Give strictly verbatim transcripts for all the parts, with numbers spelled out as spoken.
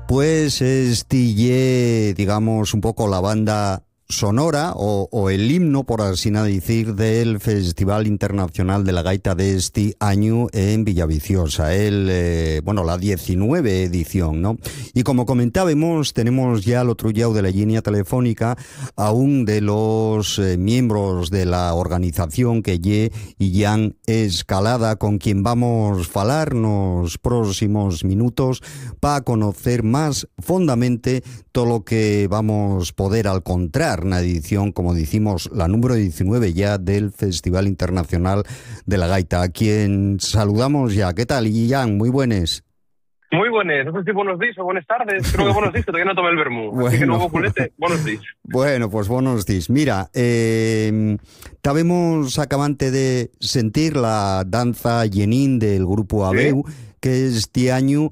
Pues estille, digamos, un poco la banda sonora o, o el himno, por así decir, del Festival Internacional de la Gaita de este año en Villaviciosa, el, eh, bueno, la diecinueve edición, ¿no? Y como comentábamos, tenemos ya al otro lado de la línea telefónica a un de los eh, miembros de la organización que lle Illán Escalada, con quien vamos a hablar nos próximos minutos para conocer más fondamente todo lo que vamos a poder encontrar una edición, como decimos, la número diecinueve ya del Festival Internacional de la Gaita, a quien saludamos ya. ¿Qué tal, Illán? Muy buenas. Muy buenas, no sé si buenos días o buenas tardes, creo que buenos días, que todavía no tomé el vermú, bueno, así que no hubo culete, buenos días. Bueno, pues buenos días. Mira, eh, estábamos acabante de sentir la danza Yenín del grupo Abeu, ¿sí?, que este año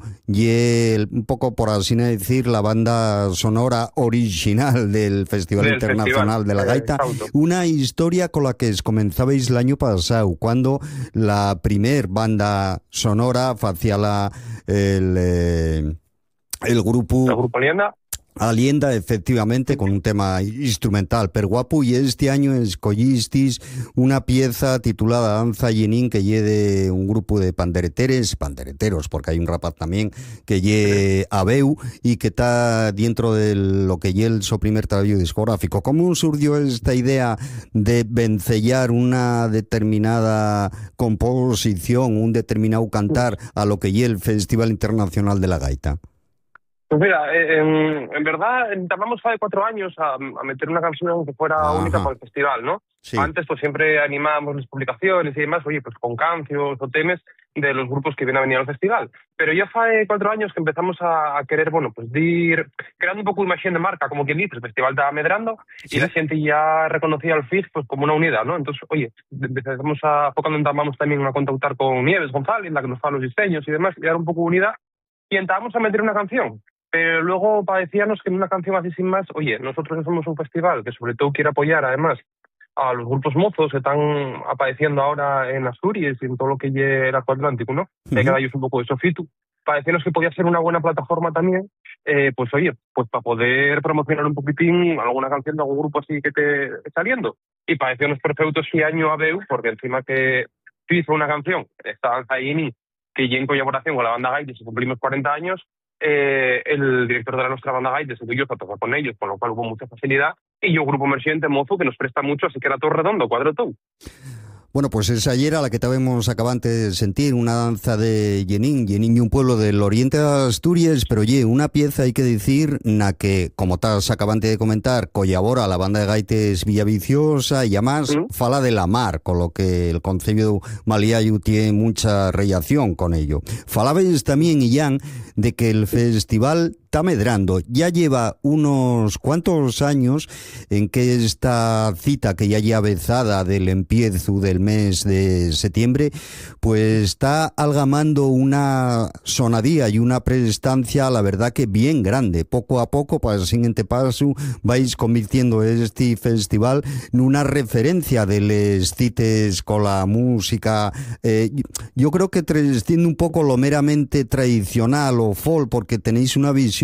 y un poco, por así decir, la banda sonora original del Festival del Internacional Festival, de la Gaita. Eh, una historia con la que comenzabais el año pasado, cuando la primer banda sonora hacía la el, eh, el grupo... ¿El grupo Alienda? Alienda, efectivamente, con un tema instrumental pero guapo, y este año escollistis una pieza titulada Danza Yenín, que lle de un grupo de pandereteres, pandereteros, porque hay un rapaz también que lle Abeu y que está dentro de lo que lle el su primer trabajo discográfico. ¿Cómo surgió esta idea de vencellar una determinada composición, un determinado cantar a lo que lle el Festival Internacional de la Gaita? Pues mira, eh, en, en verdad tardamos hace cuatro años a, a meter una canción que fuera Ajá. única para el festival, ¿no? Sí. Antes pues siempre animábamos las publicaciones y demás, oye, pues con canciones o temas de los grupos que vienen a venir al festival. Pero ya hace cuatro años que empezamos a, a querer, bueno, pues ir creando un poco de imagen de marca, como quien dice, el festival estaba medrando, ¿sí?, y la gente ya reconocía al F I G pues como una unidad, ¿no? Entonces, oye, empezamos a, poco vamos también a contactar con Nieves González, la que nos hace los diseños y demás, y dar un poco de unidad, y entramos a meter una canción. Pero luego parecíamos que en una canción así sin más, oye, nosotros somos un festival que sobre todo quiere apoyar además a los grupos mozos que están apareciendo ahora en Asturias y en todo lo que lleva el Arco Atlántico, ¿no? Uh-huh. Hay que darles un poco de sofitu. Parecíamos que podía ser una buena plataforma también, eh, pues oye, pues para poder promocionar un poquitín alguna canción de algún grupo así que te esté saliendo. Y parecíamos perfecto este año a Beu, porque encima que hizo una canción, esta danza Yenín, que ya en colaboración con la banda Gaita, si cumplimos cuarenta años, Eh, el director de la nuestra banda Gaita se dio a tocar con ellos, con lo cual hubo mucha facilidad, y yo, grupo emergente mozo, que nos presta mucho, así que era todo redondo, cuadro todo. Bueno, pues esa ayer a la que estábamos acabante de sentir, una danza de Yenín, Yenín y un pueblo del oriente de Asturias, pero oye, una pieza hay que decir, na que, como estás acabante de comentar, colabora la banda de gaites Villaviciosa y además ¿Mm? fala de la mar, con lo que el concello maliayu tiene mucha relación con ello. Falabais también, Illán, de que el festival está medrando. Ya lleva unos cuantos años en que esta cita, que ya lleva avezada del empiezo del mes de septiembre, pues está algamando una sonadía y una prestancia, la verdad que bien grande. Poco a poco, para el siguiente paso, vais convirtiendo este festival en una referencia de les cites con la música. Eh, yo creo que trasciende un poco lo meramente tradicional o folk, porque tenéis una visión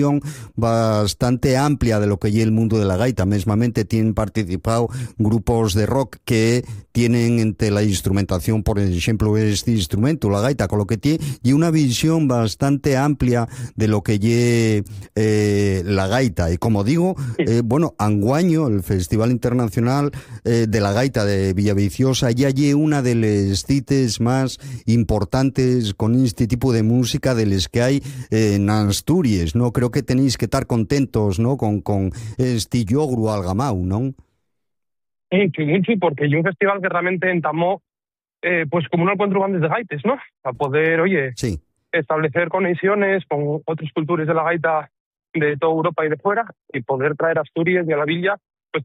bastante amplia de lo que es el mundo de la gaita. Mesmamente tienen participado grupos de rock que tienen entre la instrumentación, por ejemplo, este instrumento, la gaita, con lo que tiene, y una visión bastante amplia de lo que es eh, la gaita. Y como digo, eh, bueno, anguaño, el Festival Internacional eh, de la Gaita de Villaviciosa, ya es una de las cites más importantes con este tipo de música de las que hay eh, en Asturias, ¿no? Creo que tenéis que estar contentos, ¿no?, con, con este yogru algamau, ¿no? Sí, sí, porque hay un festival que realmente entamó eh, pues como un encuentro bandes de gaites, ¿no? A poder, oye, sí, establecer conexiones con otras culturas de la gaita de toda Europa y de fuera, y poder traer a Asturias y a la villa